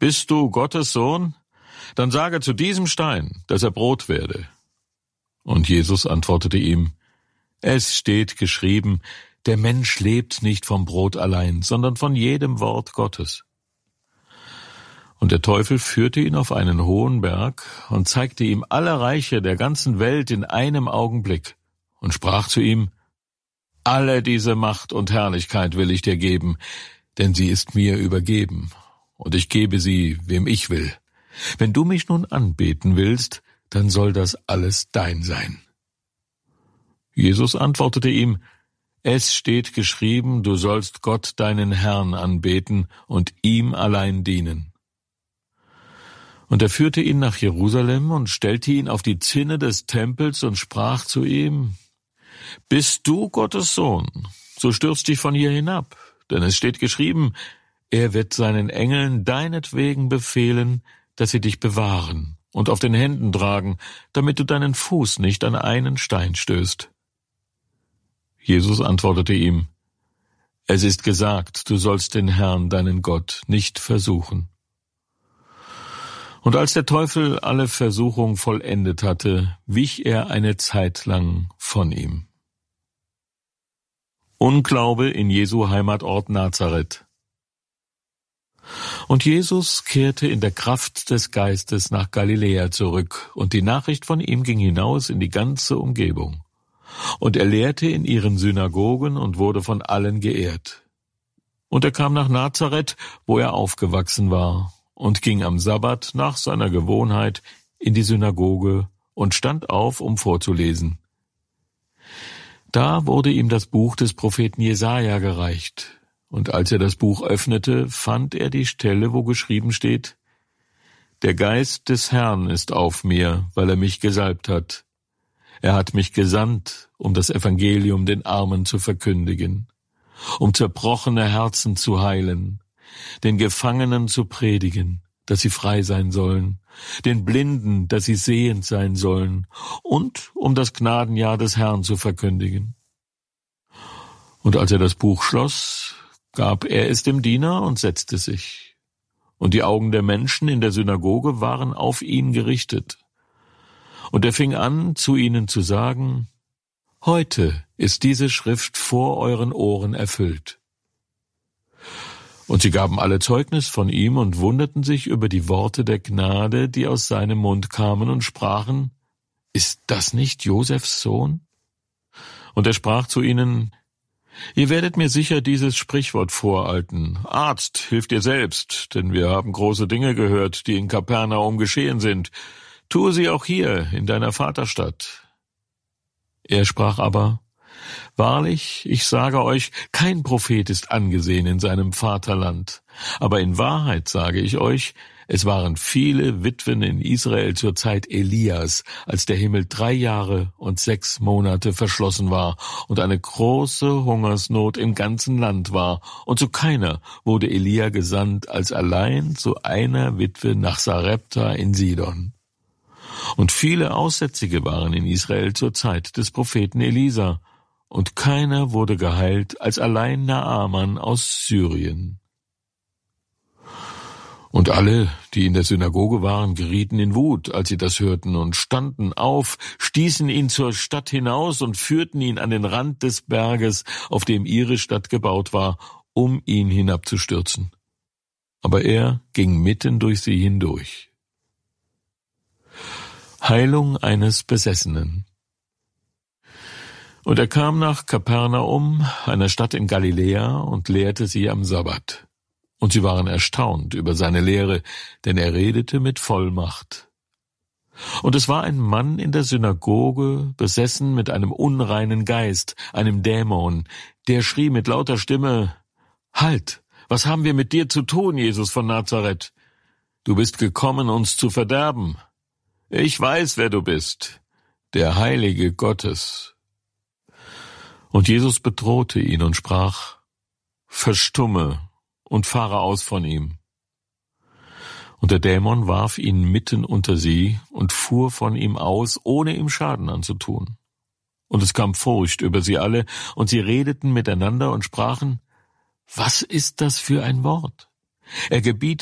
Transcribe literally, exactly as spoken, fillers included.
Bist du Gottes Sohn? Dann sage zu diesem Stein, dass er Brot werde. Und Jesus antwortete ihm, es steht geschrieben, der Mensch lebt nicht vom Brot allein, sondern von jedem Wort Gottes. Und der Teufel führte ihn auf einen hohen Berg und zeigte ihm alle Reiche der ganzen Welt in einem Augenblick und sprach zu ihm, alle diese Macht und Herrlichkeit will ich dir geben, denn sie ist mir übergeben, und ich gebe sie, wem ich will. Wenn du mich nun anbeten willst, dann soll das alles dein sein. Jesus antwortete ihm, es steht geschrieben, du sollst Gott deinen Herrn anbeten und ihm allein dienen. Und er führte ihn nach Jerusalem und stellte ihn auf die Zinne des Tempels und sprach zu ihm, bist du Gottes Sohn, so stürz dich von hier hinab, denn es steht geschrieben, er wird seinen Engeln deinetwegen befehlen, dass sie dich bewahren und auf den Händen tragen, damit du deinen Fuß nicht an einen Stein stößt. Jesus antwortete ihm, es ist gesagt, du sollst den Herrn, deinen Gott, nicht versuchen. Und als der Teufel alle Versuchung vollendet hatte, wich er eine Zeit lang von ihm. Unglaube in Jesu Heimatort Nazareth. Und Jesus kehrte in der Kraft des Geistes nach Galiläa zurück, und die Nachricht von ihm ging hinaus in die ganze Umgebung. Und er lehrte in ihren Synagogen und wurde von allen geehrt. Und er kam nach Nazareth, wo er aufgewachsen war, und ging am Sabbat nach seiner Gewohnheit in die Synagoge und stand auf, um vorzulesen. Da wurde ihm das Buch des Propheten Jesaja gereicht. Und als er das Buch öffnete, fand er die Stelle, wo geschrieben steht, der Geist des Herrn ist auf mir, weil er mich gesalbt hat. Er hat mich gesandt, um das Evangelium den Armen zu verkündigen, um zerbrochene Herzen zu heilen, den Gefangenen zu predigen, dass sie frei sein sollen, den Blinden, dass sie sehend sein sollen, und um das Gnadenjahr des Herrn zu verkündigen. Und als er das Buch schloss, gab er es dem Diener und setzte sich. Und die Augen der Menschen in der Synagoge waren auf ihn gerichtet. Und er fing an, zu ihnen zu sagen, heute ist diese Schrift vor euren Ohren erfüllt. Und sie gaben alle Zeugnis von ihm und wunderten sich über die Worte der Gnade, die aus seinem Mund kamen, und sprachen, ist das nicht Josefs Sohn? Und er sprach zu ihnen, ihr werdet mir sicher dieses Sprichwort vorhalten. Arzt, hilf dir selbst, denn wir haben große Dinge gehört, die in Kapernaum geschehen sind. Tue sie auch hier, in deiner Vaterstadt. Er sprach aber, wahrlich, ich sage euch, kein Prophet ist angesehen in seinem Vaterland. Aber in Wahrheit sage ich euch, es waren viele Witwen in Israel zur Zeit Elias, als der Himmel drei Jahre und sechs Monate verschlossen war und eine große Hungersnot im ganzen Land war, und zu keiner wurde Elia gesandt, als allein zu einer Witwe nach Sarepta in Sidon. Und viele Aussätzige waren in Israel zur Zeit des Propheten Elisa, und keiner wurde geheilt, als allein Naaman aus Syrien. Und alle, die in der Synagoge waren, gerieten in Wut, als sie das hörten, und standen auf, stießen ihn zur Stadt hinaus und führten ihn an den Rand des Berges, auf dem ihre Stadt gebaut war, um ihn hinabzustürzen. Aber er ging mitten durch sie hindurch. Heilung eines Besessenen. Und er kam nach Kapernaum, einer Stadt in Galiläa, und lehrte sie am Sabbat. Und sie waren erstaunt über seine Lehre, denn er redete mit Vollmacht. Und es war ein Mann in der Synagoge, besessen mit einem unreinen Geist, einem Dämon, der schrie mit lauter Stimme, »Halt, was haben wir mit dir zu tun, Jesus von Nazareth? Du bist gekommen, uns zu verderben. Ich weiß, wer du bist, der Heilige Gottes.« Und Jesus bedrohte ihn und sprach, »Verstumme und fahre aus von ihm.« Und der Dämon warf ihn mitten unter sie und fuhr von ihm aus, ohne ihm Schaden anzutun. Und es kam Furcht über sie alle, und sie redeten miteinander und sprachen, »Was ist das für ein Wort? Er gebietet